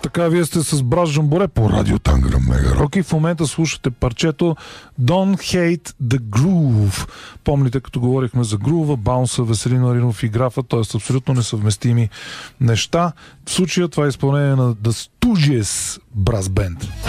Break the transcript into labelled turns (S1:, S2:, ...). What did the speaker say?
S1: Така, вие сте с Брат Жамборе по Радио Тангра Мега Рок и в момента слушате парчето Don't Hate the Groove. Помните, като говорихме за грува, баунса, Веселин Маринов и графа, т.е. абсолютно несъвместими неща. В случая това е изпълнение на The Stooges Brass Band.